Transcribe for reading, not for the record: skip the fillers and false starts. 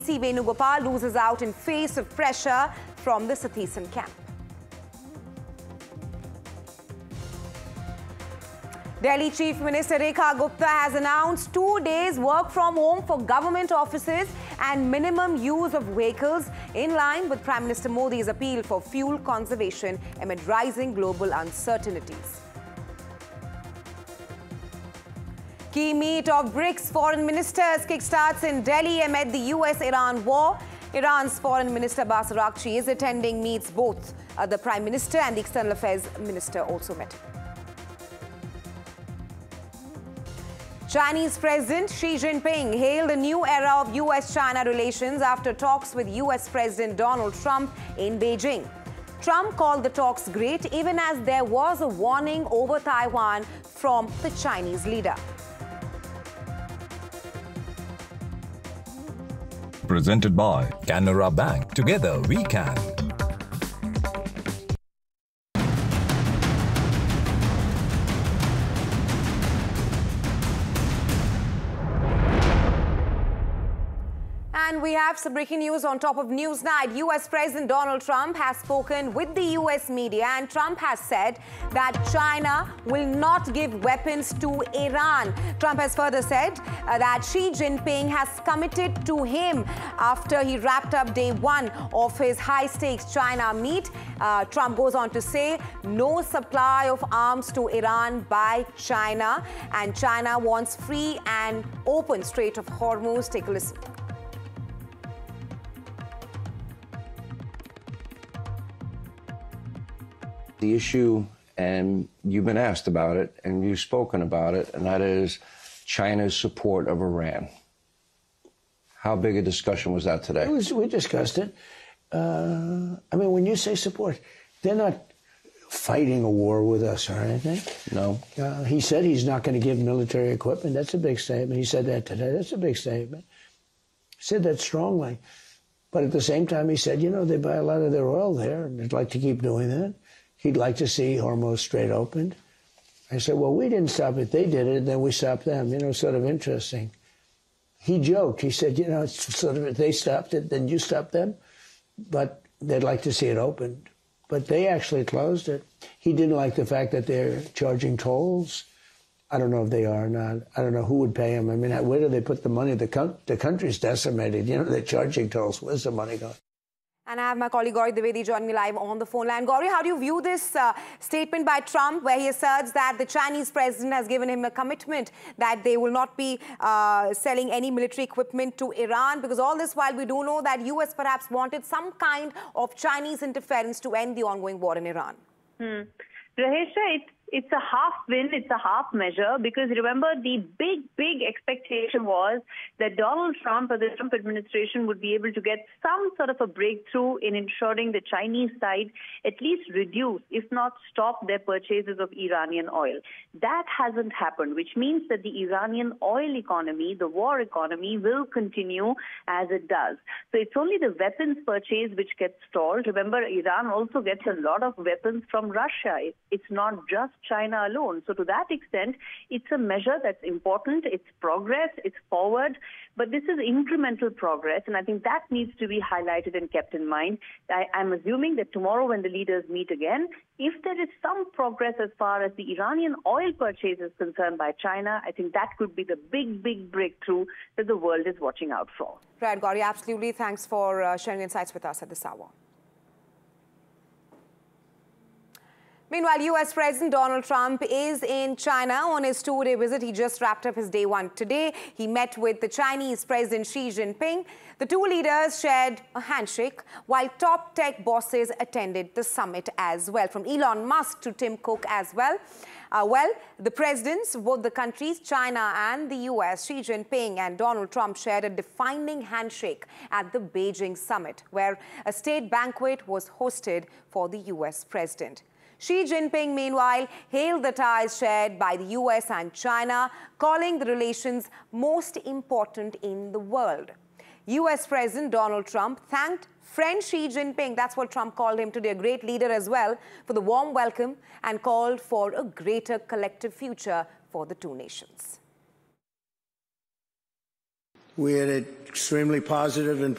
Venugopal loses out in face of pressure from the Sathisan camp. Delhi Chief Minister Rekha Gupta has announced 2 days work from home for government offices and minimum use of vehicles in line with Prime Minister Modi's appeal for fuel conservation amid rising global uncertainties. Key meet of BRICS foreign ministers kickstarts in Delhi amid the US-Iran war. Iran's Foreign Minister Abbas Araghchi is attending meets both the Prime Minister and the External Affairs Minister also met. Chinese President Xi Jinping hailed a new era of US-China relations after talks with US President Donald Trump in Beijing. Trump called the talks great even as there was a warning over Taiwan from the Chinese leader. Presented by Canara Bank. Together we can. And we have some breaking news on top of Newsnight. US President Donald Trump has spoken with the US media, and Trump has said that China will not give weapons to Iran. Trump has further said that Xi Jinping has committed to him after he wrapped up day one of his high-stakes China meet. Trump goes on to say no supply of arms to Iran by China, and China wants free and open Strait of Hormuz. Take a listen. The issue, and you've been asked about it, and you've spoken about it, and that is China's support of Iran. How big a discussion was that today? We discussed it. I mean, when you say support, they're not fighting a war with us or anything. No. He said he's not going to give military equipment. That's a big statement. He said that today. That's a big statement. He said that strongly. But at the same time, he said, you know, they buy a lot of their oil there, and they'd like to keep doing that. He'd like to see Hormuz Strait opened. I said, well, we didn't stop it. They did it, and then we stopped them. You know, sort of interesting. He joked. He said, you know, it's sort of, if they stopped it, then you stopped them. But they'd like to see it opened. But they actually closed it. He didn't like the fact that they're charging tolls. I don't know if they are or not. I don't know who would pay them. I mean, where do they put the money? The country's decimated. You know, they're charging tolls. Where's the money going? And I have my colleague Gauri Dwivedi joining me live on the phone line. Gauri, how do you view this statement by Trump where he asserts that the Chinese president has given him a commitment that they will not be selling any military equipment to Iran? Because all this while we do know that US perhaps wanted some kind of Chinese interference to end the ongoing war in Iran. Rahesha, it's a half win, it's a half measure, because remember the big expectation was that Donald Trump or the Trump administration would be able to get some sort of a breakthrough in ensuring the Chinese side at least reduce, if not stop, their purchases of Iranian oil. That hasn't happened, which means that the Iranian oil economy, the war economy, will continue as it does. So it's only the weapons purchase which gets stalled. Remember, Iran also gets a lot of weapons from Russia. It's not just China alone. So to that extent, it's a measure that's important. It's progress. It's forward. But this is incremental progress, and I think that needs to be highlighted and kept in mind. I'm assuming that tomorrow when the leaders meet again, if there is some progress as far as the Iranian oil purchase is concerned by China, I think that could be the big breakthrough that the world is watching out for. Right, Gauri, absolutely. Thanks for sharing insights with us at this hour. Meanwhile, US President Donald Trump is in China on his 2-day visit. He just wrapped up his day one today. He met with the Chinese President Xi Jinping. The two leaders shared a handshake, while top tech bosses attended the summit as well, from Elon Musk to Tim Cook as well. The presidents of both the countries, China and the US, Xi Jinping and Donald Trump, shared a defining handshake at the Beijing summit, where a state banquet was hosted for the US president. Xi Jinping, meanwhile, hailed the ties shared by the US and China, calling the relations most important in the world. US President Donald Trump thanked friend Xi Jinping, that's what Trump called him today, a great leader as well, for the warm welcome and called for a greater collective future for the two nations. We had an extremely positive and